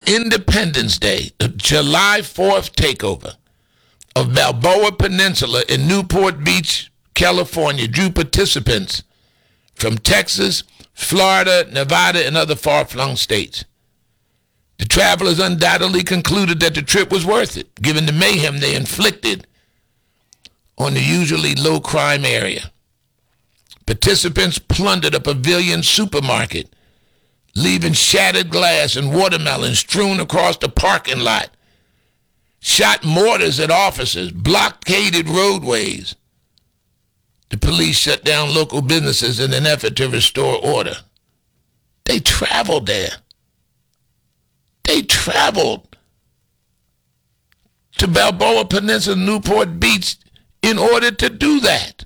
Independence Day, the July 4th takeover of Balboa Peninsula in Newport Beach, California, drew participants from Texas, Florida, Nevada, and other far-flung states. The travelers undoubtedly concluded that the trip was worth it, given the mayhem they inflicted on the usually low-crime area. Participants plundered a Pavilion supermarket, leaving shattered glass and watermelons strewn across the parking lot, shot mortars at officers, blockaded roadways. The police shut down local businesses in an effort to restore order. They traveled there. They traveled to Balboa Peninsula, Newport Beach, in order to do that.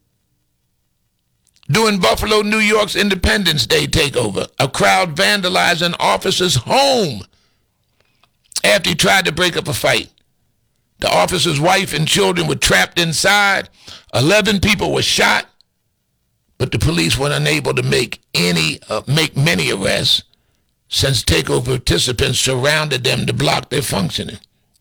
During Buffalo, New York's Independence Day takeover, a crowd vandalized an officer's home after he tried to break up a fight. The officer's wife and children were trapped inside. 11 people were shot, but the police were unable to make many arrests since takeover participants surrounded them to block their functioning.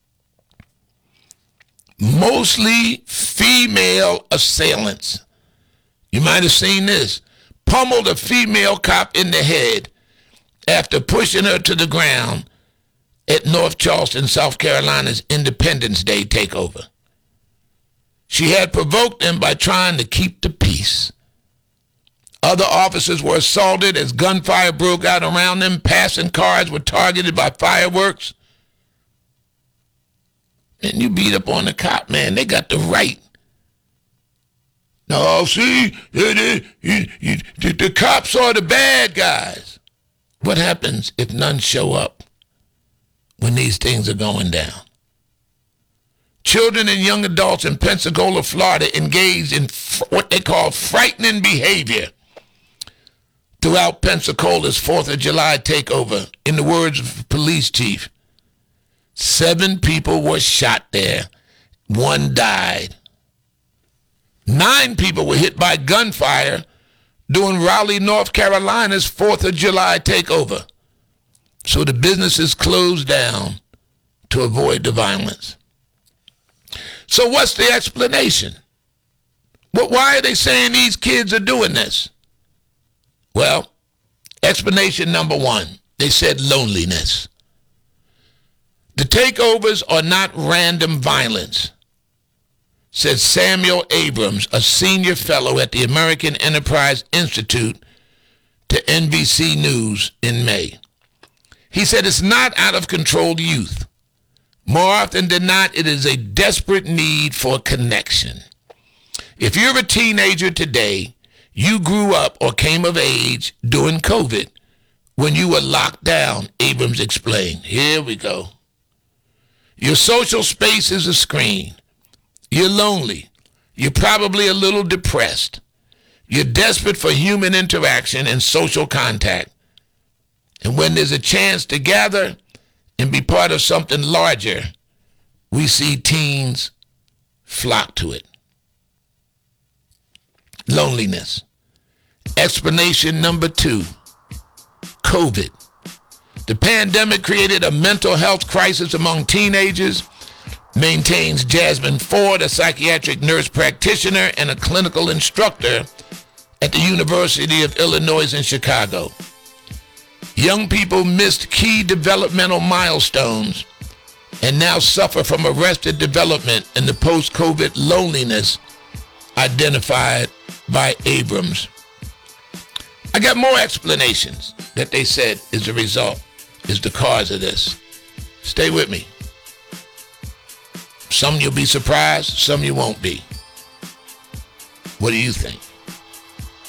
Mostly female assailants. You might have seen this. Pummeled a female cop in the head after pushing her to the ground at North Charleston, South Carolina's Independence Day takeover. She had provoked them by trying to keep the peace. Other officers were assaulted as gunfire broke out around them. Passing cars were targeted by fireworks. And you beat up on the cop, man. They got the right. No, see, the cops are the bad guys. What happens if none show up when these things are going down? Children and young adults in Pensacola, Florida engaged in what they call frightening behavior throughout Pensacola's 4th of July takeover. In the words of the police chief, 7 people were shot there. 1 died. 9 people were hit by gunfire during Raleigh, North Carolina's 4th of July takeover. So the businesses closed down to avoid the violence. So what's the explanation? Why are they saying these kids are doing this? Well, explanation number 1, they said loneliness. The takeovers are not random violence, said Samuel Abrams, a senior fellow at the American Enterprise Institute, to NBC News in May. He said it's not out of control youth. More often than not, it is a desperate need for connection. If you're a teenager today, you grew up or came of age during COVID when you were locked down, Abrams explained. Here we go. Your social space is a screen. You're lonely. You're probably a little depressed. You're desperate for human interaction and social contact. And when there's a chance to gather and be part of something larger, we see teens flock to it. Loneliness. Explanation number 2, COVID. The pandemic created a mental health crisis among teenagers, maintains Jasmine Ford, a psychiatric nurse practitioner and a clinical instructor at the University of Illinois in Chicago. Young people missed key developmental milestones and now suffer from arrested development in the post-COVID loneliness identified by Abrams. I got more explanations that they said is the result, is the cause of this. Stay with me. Some you'll be surprised, some you won't be. What do you think?